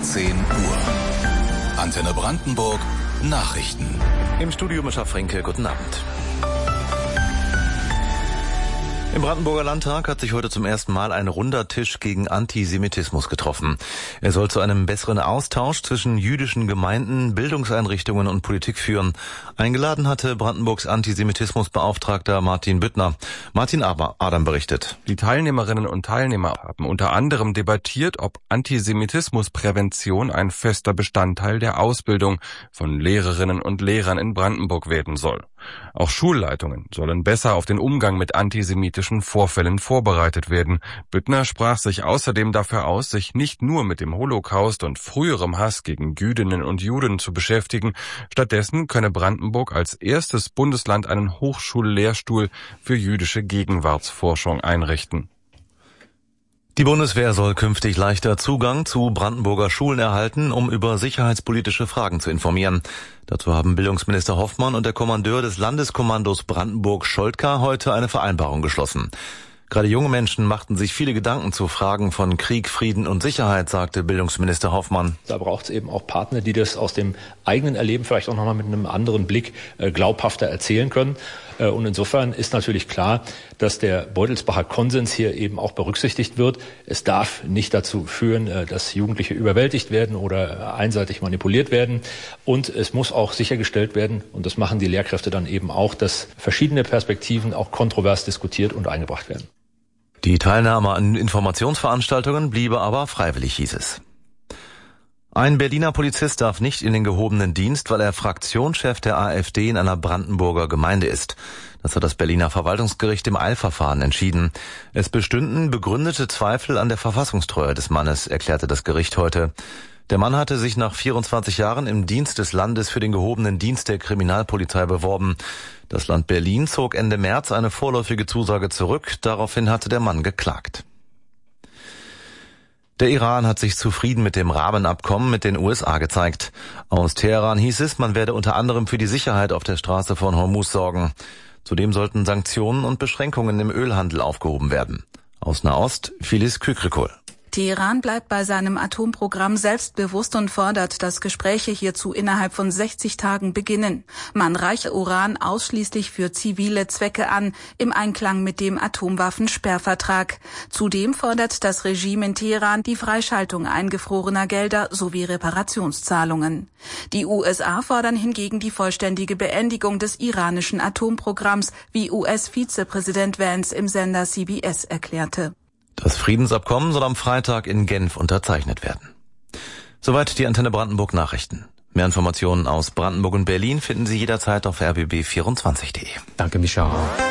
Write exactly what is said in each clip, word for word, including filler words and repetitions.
zehn Uhr. Antenne Brandenburg, Nachrichten. Im Studio Mischa Fränke, guten Abend. Im Brandenburger Landtag hat sich heute zum ersten Mal ein runder Tisch gegen Antisemitismus getroffen. Er soll zu einem besseren Austausch zwischen jüdischen Gemeinden, Bildungseinrichtungen und Politik führen. Eingeladen hatte Brandenburgs Antisemitismusbeauftragter Martin Büttner. Martin Adam berichtet. Die Teilnehmerinnen und Teilnehmer haben unter anderem debattiert, ob Antisemitismusprävention ein fester Bestandteil der Ausbildung von Lehrerinnen und Lehrern in Brandenburg werden soll. Auch Schulleitungen sollen besser auf den Umgang mit antisemitischen Vorfällen vorbereitet werden. Büttner sprach sich außerdem dafür aus, sich nicht nur mit dem Holocaust und früherem Hass gegen Jüdinnen und Juden zu beschäftigen. Stattdessen könne Brandenburg als erstes Bundesland einen Hochschullehrstuhl für jüdische Gegenwartsforschung einrichten. Die Bundeswehr soll künftig leichter Zugang zu Brandenburger Schulen erhalten, um über sicherheitspolitische Fragen zu informieren. Dazu haben Bildungsminister Hoffmann und der Kommandeur des Landeskommandos Brandenburg-Scholtka heute eine Vereinbarung geschlossen. Gerade junge Menschen machten sich viele Gedanken zu Fragen von Krieg, Frieden und Sicherheit, sagte Bildungsminister Hoffmann. Da braucht es eben auch Partner, die das aus dem eigenen Erleben vielleicht auch nochmal mit einem anderen Blick äh, glaubhafter erzählen können. Äh, und insofern ist natürlich klar, dass der Beutelsbacher Konsens hier eben auch berücksichtigt wird. Es darf nicht dazu führen, äh, dass Jugendliche überwältigt werden oder äh, einseitig manipuliert werden. Und es muss auch sichergestellt werden, und das machen die Lehrkräfte dann eben auch, dass verschiedene Perspektiven auch kontrovers diskutiert und eingebracht werden. Die Teilnahme an Informationsveranstaltungen bliebe aber freiwillig, hieß es. Ein Berliner Polizist darf nicht in den gehobenen Dienst, weil er Fraktionschef der AfD in einer Brandenburger Gemeinde ist. Das hat das Berliner Verwaltungsgericht im Eilverfahren entschieden. Es bestünden begründete Zweifel an der Verfassungstreue des Mannes, erklärte das Gericht heute. Der Mann hatte sich nach vierundzwanzig Jahren im Dienst des Landes für den gehobenen Dienst der Kriminalpolizei beworben. Das Land Berlin zog Ende März eine vorläufige Zusage zurück. Daraufhin hatte der Mann geklagt. Der Iran hat sich zufrieden mit dem Rahmenabkommen mit den U S A gezeigt. Aus Teheran hieß es, man werde unter anderem für die Sicherheit auf der Straße von Hormuz sorgen. Zudem sollten Sanktionen und Beschränkungen im Ölhandel aufgehoben werden. Aus Nahost, Phyllis Kükrikol. Teheran bleibt bei seinem Atomprogramm selbstbewusst und fordert, dass Gespräche hierzu innerhalb von sechzig Tagen beginnen. Man reiche Uran ausschließlich für zivile Zwecke an, im Einklang mit dem Atomwaffensperrvertrag. Zudem fordert das Regime in Teheran die Freischaltung eingefrorener Gelder sowie Reparationszahlungen. Die U S A fordern hingegen die vollständige Beendigung des iranischen Atomprogramms, wie U S-Vizepräsident Vance im Sender C B S erklärte. Das Friedensabkommen soll am Freitag in Genf unterzeichnet werden. Soweit die Antenne Brandenburg Nachrichten. Mehr Informationen aus Brandenburg und Berlin finden Sie jederzeit auf r b b vierundzwanzig punkt d e. Danke, Micha.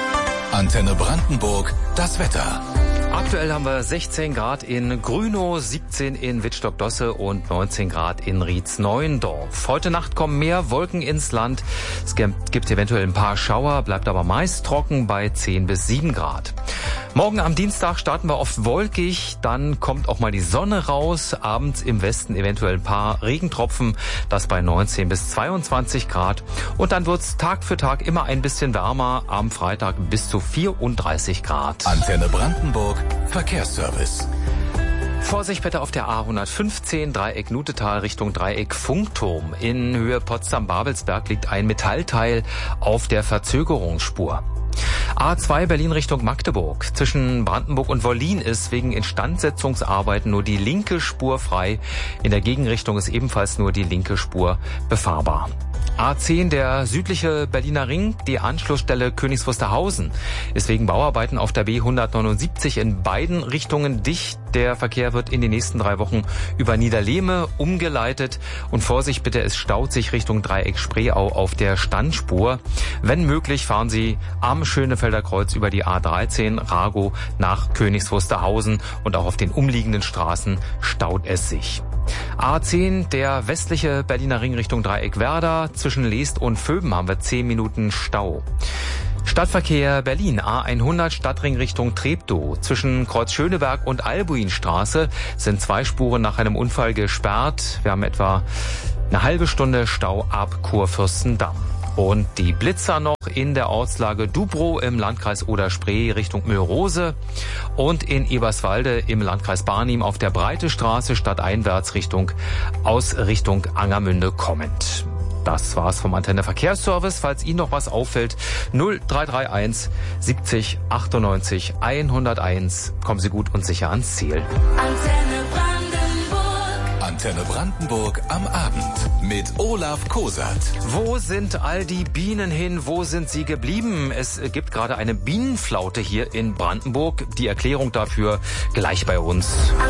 Antenne Brandenburg, das Wetter. Aktuell haben wir sechzehn Grad in Grünow, siebzehn in Wittstock-Dosse und neunzehn Grad in Rietz-Neuendorf. Heute Nacht kommen mehr Wolken ins Land. Es gibt eventuell ein paar Schauer, bleibt aber meist trocken bei zehn bis sieben Grad. Morgen am Dienstag starten wir oft wolkig, dann kommt auch mal die Sonne raus. Abends im Westen eventuell ein paar Regentropfen, das bei neunzehn bis zweiundzwanzig Grad. Und dann wird's Tag für Tag immer ein bisschen wärmer, am Freitag bis zu vierunddreißig Grad. Antenne Brandenburg, Verkehrsservice. Vorsicht bitte auf der A hundertfünfzehn, Dreieck Nutetal Richtung Dreieck Funkturm. In Höhe Potsdam-Babelsberg liegt ein Metallteil auf der Verzögerungsspur. A zwei Berlin Richtung Magdeburg. Zwischen Brandenburg und Wollin ist wegen Instandsetzungsarbeiten nur die linke Spur frei. In der Gegenrichtung ist ebenfalls nur die linke Spur befahrbar. A zehn, der südliche Berliner Ring, die Anschlussstelle Königs Wusterhausen, ist wegen Bauarbeiten auf der B hundertneunundsiebzig in beiden Richtungen dicht. Der Verkehr wird in den nächsten drei Wochen über Niederlehme umgeleitet. Und Vorsicht bitte, es staut sich Richtung Dreieck Spreeau auf der Standspur. Wenn möglich, fahren Sie am Schönefelder Kreuz über die A dreizehn Rago nach Königs Wusterhausen und auch auf den umliegenden Straßen staut es sich. A zehn, der westliche Berliner Ring Richtung Dreieck Werder. Zwischen Leest und Vöben haben wir zehn Minuten Stau. Stadtverkehr Berlin, A hundert Stadtring Richtung Treptow. Zwischen Kreuz Schöneberg und Albuinstraße sind zwei Spuren nach einem Unfall gesperrt. Wir haben etwa eine halbe Stunde Stau ab Kurfürstendamm. Und die Blitzer noch in der Ortslage Dubrow im Landkreis Oder-Spree Richtung Mühlrose und in Eberswalde im Landkreis Barnim auf der Breite Straße stadteinwärts Richtung aus Richtung Angermünde kommend. Das war's vom Antenne Verkehrsservice. Falls Ihnen noch was auffällt, null drei drei eins siebzig achtundneunzig hunderteins. Kommen Sie gut und sicher ans Ziel. Antenne Brandenburg. Antenne Brandenburg am Abend mit Olaf Kosat. Wo sind all die Bienen hin? Wo sind sie geblieben? Es gibt gerade eine Bienenflaute hier in Brandenburg. Die Erklärung dafür gleich bei uns.